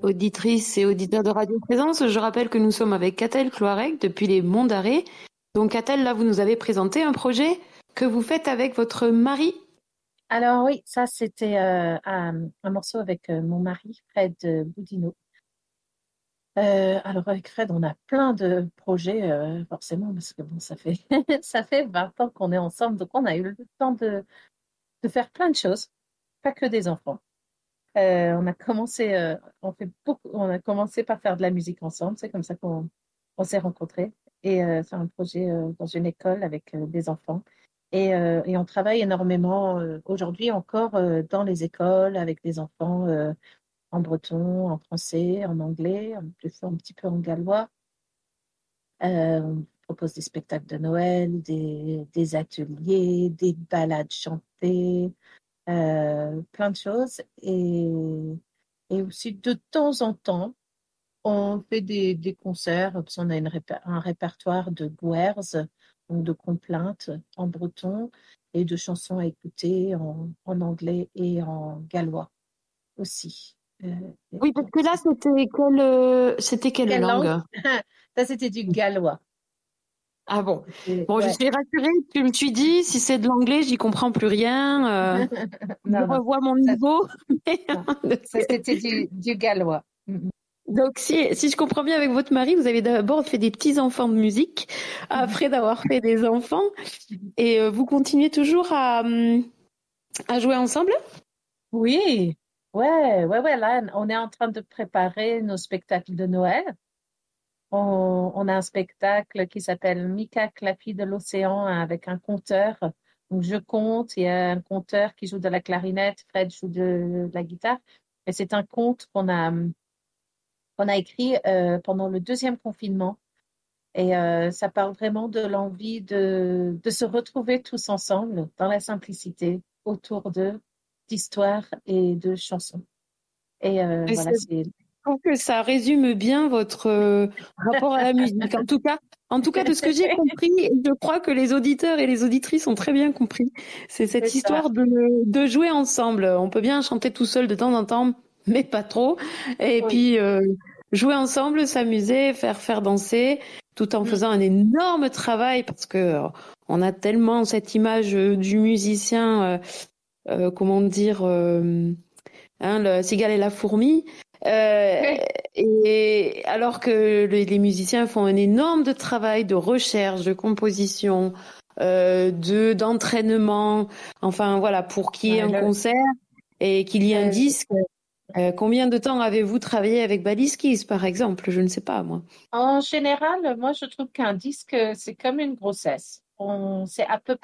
auditrices et auditeurs de Radio Présence. Je rappelle que nous sommes avec Catel Cloarec depuis les Monts d'Arrée. Donc Catel, là, vous nous avez présenté un projet que vous faites avec votre mari. Alors oui, ça c'était un morceau avec mon mari, Fred Boudinot. Alors avec Fred, on a plein de projets, forcément, parce que bon, ça fait ça fait 20 ans qu'on est ensemble, donc on a eu le temps de faire plein de choses, pas que des enfants. On a commencé par faire de la musique ensemble, c'est comme ça qu'on s'est rencontrés et faire un projet dans une école avec des enfants. Et on travaille énormément aujourd'hui encore dans les écoles avec des enfants en breton, en français, en anglais, des fois un petit peu en gallois. On propose des spectacles de Noël, des ateliers, des balades chantées, plein de choses. Et aussi, de temps en temps, on fait des concerts, parce qu'on a un répertoire de guers, donc de complaintes en breton, et de chansons à écouter en anglais et en gallois aussi. Oui, parce Donc, que là, c'était quelle quelle langue? langue? Ça, c'était du gallois. Ah bon. Bon, je Ouais. suis rassurée. Tu me suis dit, si c'est de l'anglais, j'y comprends plus rien. Je Non, non. revois mon Ça, niveau. non. Ça, c'était du gallois. Donc, si je comprends bien avec votre mari, vous avez d'abord fait des petits-enfants de musique, après d'avoir fait des enfants, et vous continuez toujours à jouer ensemble? Oui, ouais. Là, on est en train de préparer nos spectacles de Noël. On a un spectacle qui s'appelle Mika, la fille de l'océan, avec un conteur. Donc, je compte, il y a un conteur qui joue de la clarinette, Fred joue de la guitare. Et c'est un conte qu'on a écrit pendant le deuxième confinement. Et ça parle vraiment de l'envie de se retrouver tous ensemble dans la simplicité, autour d'histoires et de chansons. Et Et voilà, c'est je trouve que ça résume bien votre rapport à la musique. En tout cas, de ce que j'ai compris, et je crois que les auditeurs et les auditrices ont très bien compris. C'est cette c'est ça. histoire de jouer ensemble. On peut bien chanter tout seul de temps en temps, mais pas trop. Et Oui. puis jouer ensemble, s'amuser, faire danser, tout en Mm. faisant un énorme travail parce que on a tellement cette image du musicien, comment dire. Le cigale et la fourmi. Euh, et alors que les musiciens font un énorme de travail de recherche, de composition, d'entraînement, enfin voilà, pour qu'il y ait Ouais, un concert et qu'il y ait un le- disque. Combien de temps avez-vous travaillé avec Baliskis, par exemple? Je ne sais pas, moi. En général, moi, je trouve qu'un disque, c'est comme une grossesse. C'est à peu